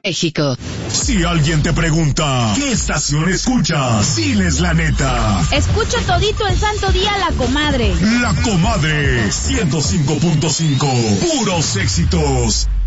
México. Si alguien te pregunta, ¿qué estación escuchas? Diles la neta. Escucho todito el santo día La Comadre. La Comadre, 105.5, puros éxitos.